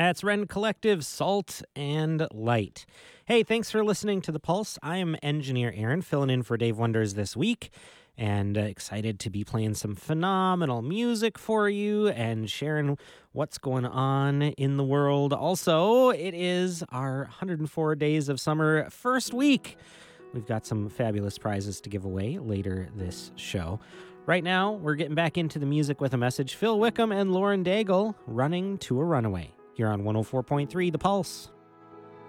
That's Ren Collective, Salt and Light. Hey, thanks for listening to The Pulse. I am Engineer Aaron, filling in for Dave Wonders this week, and excited to be playing some phenomenal music for you and sharing what's going on in the world. Also, it is our 104 Days of Summer first week. We've got some fabulous prizes to give away later this show. Right now, we're getting back into the music with a message. Phil Wickham and Lauren Daigle, Running to a Runaway, here on 104.3 The Pulse.